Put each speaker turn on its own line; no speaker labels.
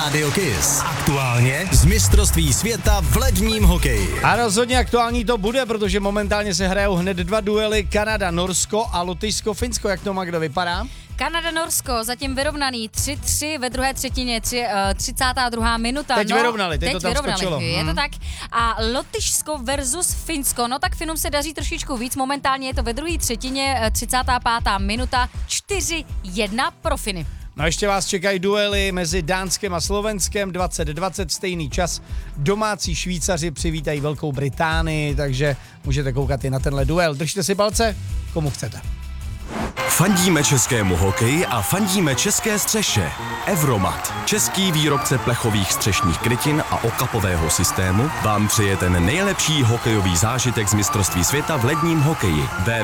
Rádio Kiss. Aktuálně z mistrovství světa v ledním hokeji.
A rozhodně aktuální to bude, protože momentálně se hrajou hned dva duely Kanada-Norsko a Lotyšsko-Finsko. Jak to, Magdo, vypadá?
Kanada-Norsko zatím vyrovnaný 3-3 ve druhé třetině, 32. minuta.
Teď vyrovnali, teď to tam skočilo.
Je to tak. A Lotyšsko versus Finsko, no tak Finům se daří trošičku víc, momentálně je to ve druhé třetině, 35. minuta, 4-1 pro Finy.
No ještě vás čekají duely mezi Dánskem a Slovenskem, 20:20 stejný čas. Domácí Švýcaři přivítají Velkou Británii, takže můžete koukat i na tenhle duel. Držte si palce, komu chcete.
Fandíme českému hokeji a fandíme české střeše. Evromat, český výrobce plechových střešních krytin a okapového systému, vám přeje ten nejlepší hokejový zážitek z mistrovství světa v ledním hokeji.